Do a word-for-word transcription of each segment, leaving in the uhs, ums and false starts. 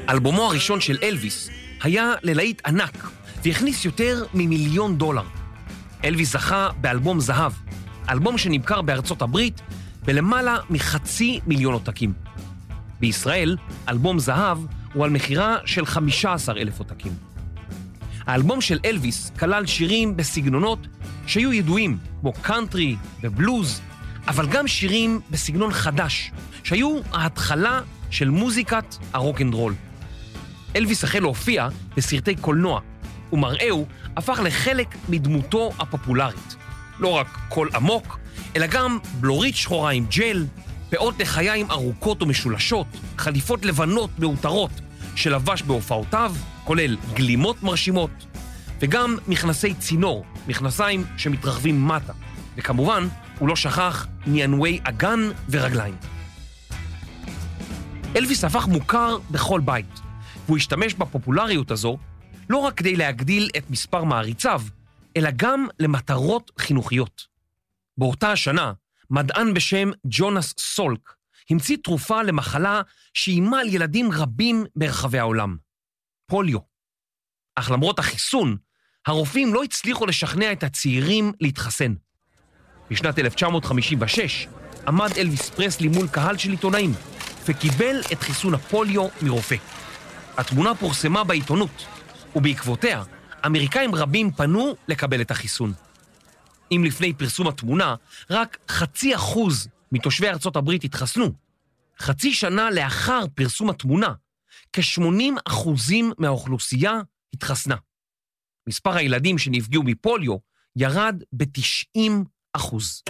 אלבומו הראשון של אלוויס היה ללהיט ענק, והכניס יותר ממיליון דולר. אלוויס זכה באלבום זהב, אלבום שנמכר בארצות הברית בלמעלה מחצי מיליון עותקים. בישראל, אלבום זהב הוא על מחירה של חמישה עשר אלף עותקים. האלבום של אלוויס כלל שירים בסגנונות שהיו ידועים, כמו קאנטרי ובלוז, אבל גם שירים בסגנון חדש, שהיו ההתחלה של מוזיקת הרוק-אנד-רול. אלוויס החל להופיע בסרטי קולנוע, ומראהו הפך לחלק מדמותו הפופולרית. לא רק קול עמוק, אלא גם בלורית שחורה עם ג'ל, פאות לחיים ארוכות ומשולשות, חליפות לבנות מאותרות שלבש בהופעותיו, כולל גלימות מרשימות, וגם מכנסי צינור, מכנסיים שמתרחבים מטה. וכמובן, הוא לא שכח מענועי אגן ורגליים. אלוויס הפך מוכר בכל בית, והוא השתמש בפופולריות הזו לא רק כדי להגדיל את מספר מעריציו, אלא גם למטרות חינוכיות. באותה השנה, מדען בשם ג'ונס סולק המציא תרופה למחלה שאיימה על ילדים רבים ברחבי העולם, פוליו. אך למרות החיסון, הרופאים לא הצליחו לשכנע את הצעירים להתחסן. בשנת אלף תשע מאות חמישים ושש עמד אלוויס פרסלי מול קהל של עיתונאים, וקיבל את חיסון הפוליו מרופא. התמונה פורסמה בעיתונות, ובעקבותיה אמריקאים רבים פנו לקבל את החיסון. אם לפני פרסום התמונה, רק חצי אחוז מתושבי ארצות הברית התחסנו. חצי שנה לאחר פרסום התמונה, כ-שמונים אחוזים מהאוכלוסייה התחסנה. מספר הילדים שנפגעו מפוליו ירד ב-תשעים אחוז.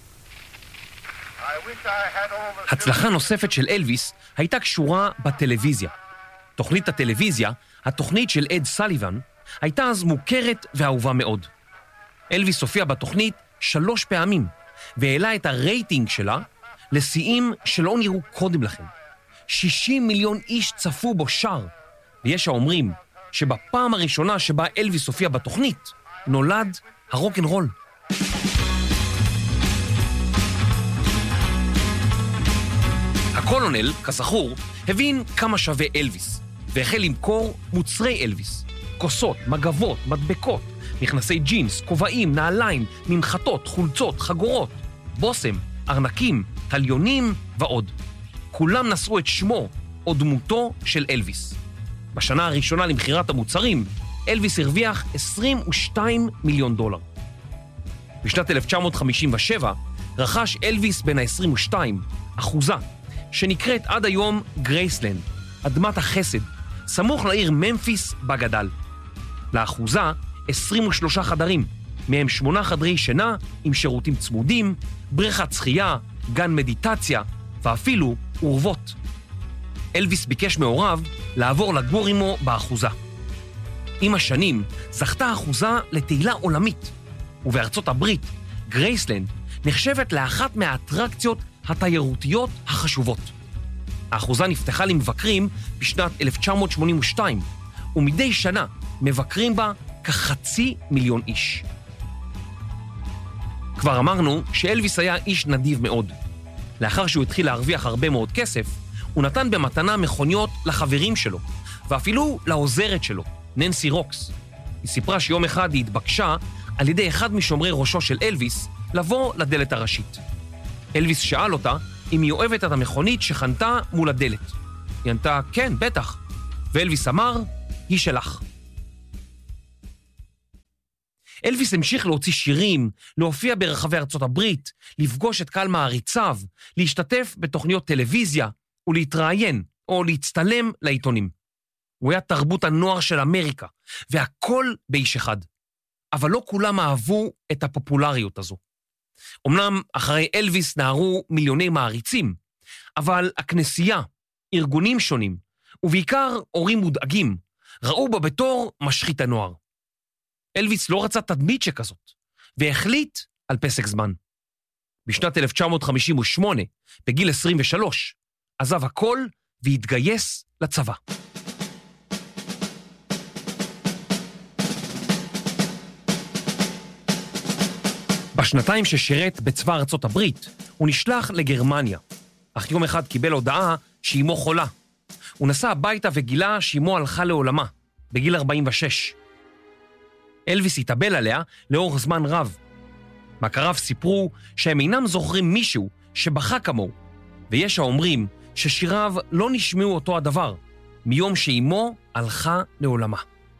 הצלחה נוספת של אלוויס הייתה קשורה בטלוויזיה. תוכנית הטלוויזיה, התוכנית של אד סליבן, הייתה אז מוכרת ואהובה מאוד. אלוויס הופיע בתוכנית שלוש פעמים, והעלה את הרייטינג שלה לשיאים שלא נראו קודם לכן. שישים מיליון איש צפו בו שר, ויש האומרים שבפעם הראשונה שבה אלוויס הופיע בתוכנית, נולד הרוק-אנד-רול. הקולונל, כזכור, הבין כמה שווה אלוויס, והחל למכור מוצרי אלוויס, כוסות, מגבות, מדבקות, מכנסי ג'ינס, כובעים, נעליים, מנחתות, חולצות, חגורות, בוסם, ארנקים, תליונים ועוד. כולם נשאו את שמו או דמותו של אלוויס. בשנה הראשונה למכירת המוצרים, אלוויס הרוויח עשרים ושניים מיליון דולר. בשנת אלף תשע מאות חמישים ושבע רכש אלוויס בן ה-עשרים ושתיים אחוזה, שנקראת עד היום גרייסלנד, אדמת החסד, סמוך לעיר ממפיס בגדל. לאחוזה עשרים ושלושה חדרים, מהם שמונה חדרי שינה עם שירותים צמודים, בריכת שחייה, גן מדיטציה ואפילו אורוות. אלוויס ביקש מהוריו לעבור לגור עמו באחוזה. עם השנים זכתה האחוזה לתהילה עולמית, ובארצות הברית גרייסלנד נחשבת לאחת מהאטרקציות התיירותיות החשובות. האחוזה נפתחה למבקרים בשנת אלף תשע מאות שמונים ושתיים, ומדי שנה מבקרים בה כחצי מיליון איש. כבר אמרנו שאלוויס היה איש נדיב מאוד. לאחר שהוא התחיל להרוויח הרבה מאוד כסף, הוא נתן במתנה מכוניות לחברים שלו, ואפילו לעוזרת שלו, ננסי רוקס. היא סיפרה שיום אחד היא התבקשה על ידי אחד משומרי ראשו של אלוויס לבוא לדלת הראשית. אלוויס שאל אותה אם היא אוהבת את המכונית שחנתה מול הדלת. היא ענתה, כן, בטח. ואלוויס אמר, היא שלך. אלוויס המשיך להוציא שירים, להופיע ברחבי ארצות הברית, לפגוש את קהל מעריציו, להשתתף בתוכניות טלוויזיה ולהתראיין או להצטלם לעיתונים. הוא היה תרבות הנוער של אמריקה, והכל באיש אחד. אבל לא כולם אהבו את הפופולריות הזו. אמנם אחרי אלוויס נערו מיליוני מעריצים, אבל הכנסייה, ארגונים שונים, ובעיקר הורים מודאגים, ראו בה בתור משחית הנוער. אלוויס לא רצה תדמית שכזאת, והחליט על פסק זמן. בשנת אלף תשע מאות חמישים ושמונה, בגיל עשרים ושלוש, עזב הכל והתגייס לצבא. בשנתיים ששירת בצבא ארצות הברית, הוא נשלח לגרמניה, אך יום אחד קיבל הודעה שאימו חולה. הוא נסע הביתה וגילה שאמו הלכה לעולמה, בגיל ארבעים ושש. אלוויס התאבל עליה לאורך זמן רב. מכריו סיפרו שהם אינם זוכרים מישהו שבכה כמוהו, ויש האומרים ששיריו לא נשמעו אותו הדבר, מיום שאמו הלכה לעולמה.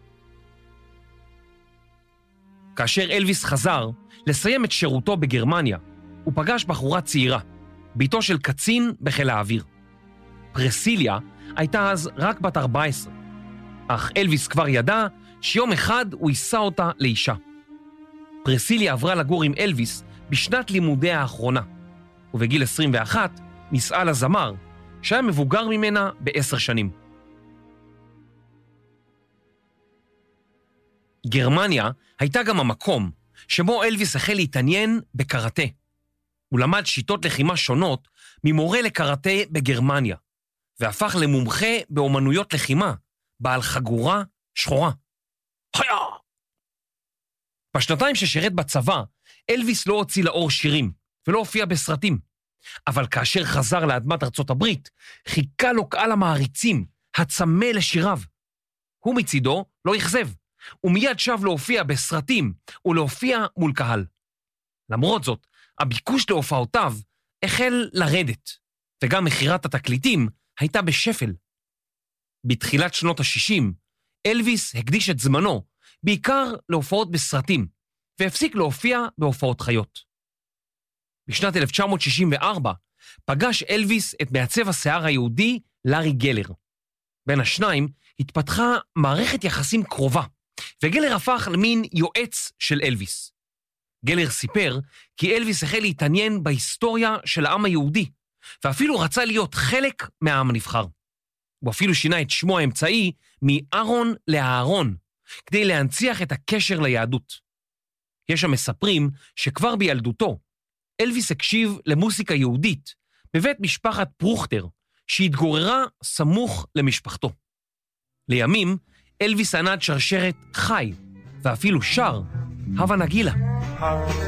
כאשר אלוויס חזר לסיים את שירותו בגרמניה, הוא פגש בחורה צעירה, ביתו של קצין בחיל האוויר. פרסיליה הייתה אז רק בת ארבע עשרה, אך אלוויס כבר ידע שיום אחד הוא יישא אותה לאישה. פרסיליה עברה לגור עם אלוויס בשנת לימודיה האחרונה, ובגיל עשרים ואחת נישאה לזמר, שהיה מבוגר ממנה בעשר שנים. גרמניה הייתה גם המקום שבו אלוויס החל להתעניין בקראטה. הוא למד שיטות לחימה שונות ממורה לקראטה בגרמניה, והפך למומחה באומנויות לחימה, בעל חגורה שחורה. חיה! בשנתיים ששירת בצבא, אלוויס לא הוציא לאור שירים, ולא הופיע בסרטים. אבל כאשר חזר לאדמת ארצות הברית, חיכה לו קהל המעריצים, הצמא לשיריו. הוא מצידו לא יחזב, ומיד שב להופיע בסרטים ולהופיע מול קהל. למרות זאת, הביקוש להופעותיו החל לרדת, וגם מחירת התקליטים הייתה בשפל. בתחילת שנות ה-שישים, אלוויס הקדיש את זמנו, בעיקר להופעות בסרטים, והפסיק להופיע בהופעות חיות. בשנת אלף תשע מאות שישים וארבע פגש אלוויס את מעצב השיער היהודי לארי גלר. בין השניים התפתחה מערכת יחסים קרובה, וגלר הפך למין יועץ של אלוויס. גלר סיפר כי אלוויס החל להתעניין בהיסטוריה של העם היהודי, ואפילו רצה להיות חלק מהעם הנבחר. הוא אפילו שינה את שמו האמצעי מארון לאהרון, כדי להנציח את הקשר ליהדות. יש המספרים שכבר בילדותו, אלוויס הקשיב למוסיקה יהודית בבית משפחת פרוכטר, שהתגוררה סמוך למשפחתו. לימים, אלוויס ענד שרשרת חי, ואפילו שר, הווה נגילה.